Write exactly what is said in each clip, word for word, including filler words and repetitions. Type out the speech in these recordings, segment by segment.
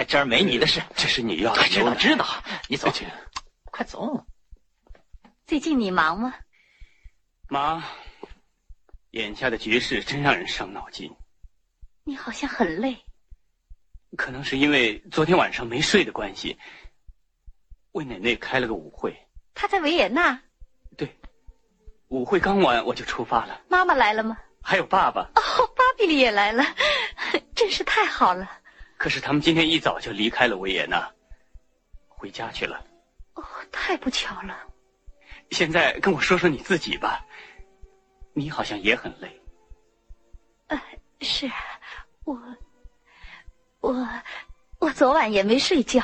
这儿没你的事。 这是你要的。 知道知道，你走，快走。 最近你忙吗？ 妈，眼下的局势真让人伤脑筋。 你好像很累。 可能是因为昨天晚上没睡的关系，魏奶奶开了个舞会。 她在维也纳？ 对，舞会刚完我就出发了。 妈妈来了吗？ 还有爸爸。 哦，巴比里也来了，真是太好了。 可是他们今天一早就离开了维也纳，回家去了。 哦，太不巧了。 现在跟我说说你自己吧，你好像也很累。 呃，是，我，我，我昨晚也没睡觉。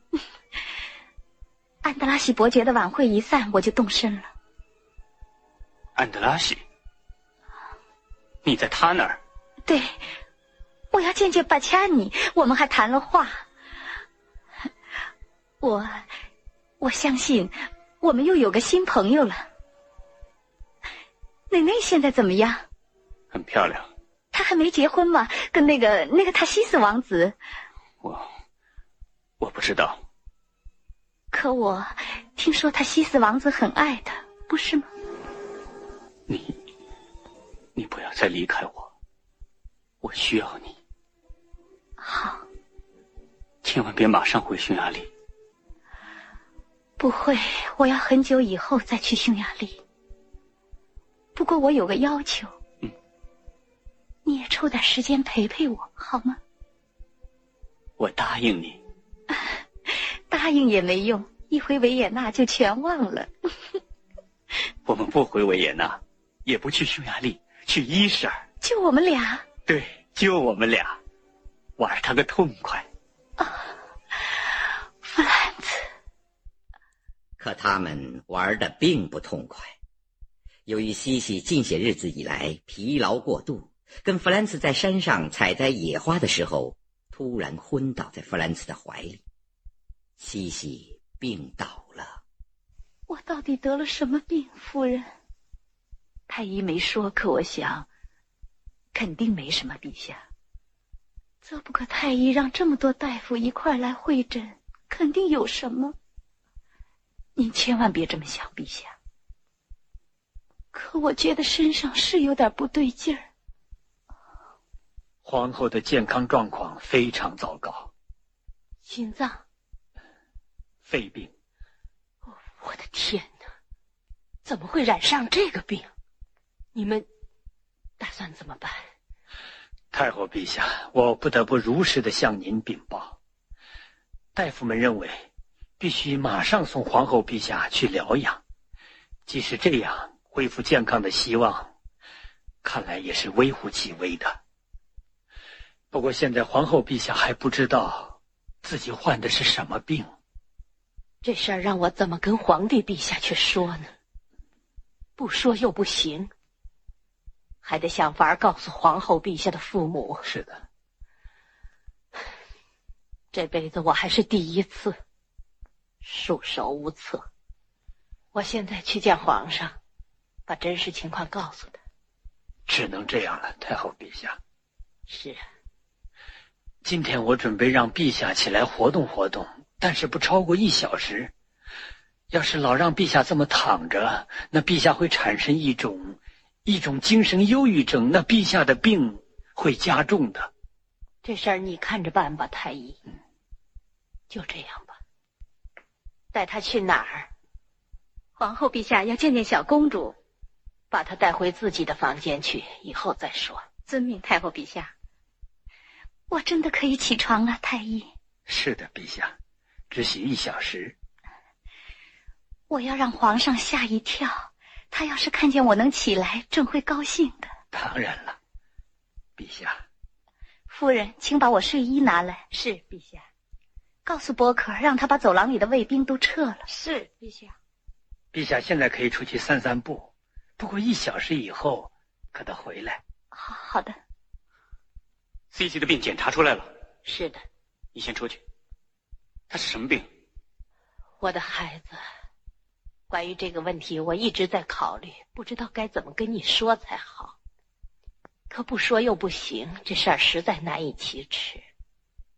安德拉西伯爵的晚会一散，我就动身了。 安德拉西？你在他那儿？ 对，我要见见巴恰尼，我们还谈了话。我，我相信我们又有个新朋友了。奶奶现在怎么样？ 很漂亮。 她还没结婚吗？跟那个那个塔西斯王子？ 我，我不知道。 可我听说塔西斯王子很爱她，不是吗？ 你，你不要再离开我，我需要你。 好。 千万别马上回匈牙利。 不会，我要很久以后再去匈牙利。不过我有个要求。 嗯。 你也抽点时间陪陪我，好吗？ 我答应你。 答应也没用，一回维也纳就全忘了。 我们不回维也纳，也不去匈牙利，去伊舍尔。 就我们俩？ 对，就我们俩，玩他个痛快。 啊，弗兰茨。 可他们玩得并不痛快。由于西西近些日子以来疲劳过度，跟弗兰茨在山上采摘野花的时候，突然昏倒在弗兰茨的怀里。西西病倒了。 我到底得了什么病，夫人？ 太医没说，可我想肯定没什么，陛下。 则不可太医让这么多大夫一块来会诊，肯定有什么。 您千万别这么想，陛下。 可我觉得身上是有点不对劲儿。 皇后的健康状况非常糟糕。 心脏？ 肺病。 哦，我的天哪，怎么会染上这个病？你们打算怎么办？ 太后陛下，我不得不如实的向您禀报。大夫们认为必须马上送皇后陛下去疗养，即使这样，恢复健康的希望看来也是微乎其微的。不过现在皇后陛下还不知道自己患的是什么病。 这事儿让我怎么跟皇帝陛下去说呢？不说又不行，还得想法告诉皇后陛下的父母。 是的。 这辈子我还是第一次束手无策。我现在去见皇上，把真实情况告诉他。 只能这样了，太后陛下。 是啊。 今天我准备让陛下起来活动活动，但是不超过一小时。要是老让陛下这么躺着，那陛下会产生一种一种精神忧郁症，那陛下的病会加重的。 这事儿你看着办吧，太医。 嗯， 就这样吧。带他去哪儿？ 皇后陛下要见见小公主， 把她带回自己的房间去，以后再说。 遵命，太后陛下。我真的可以起床了，太医。 是的，陛下，只需一小时。 我要让皇上吓一跳，他要是看见我能起来，正会高兴的。 当然了，陛下。 夫人，请把我睡衣拿来。 是，陛下。 告诉波克，让他把走廊里的卫兵都撤了。 是，陛下。 陛下现在可以出去散散步，不过一小时以后可得回来。 好好的。 西西的病检查出来了。 是的。 你先出去。他是什么病？ 我的孩子，关于这个问题我一直在考虑，不知道该怎么跟你说才好。可不说又不行，这事儿实在难以启齿。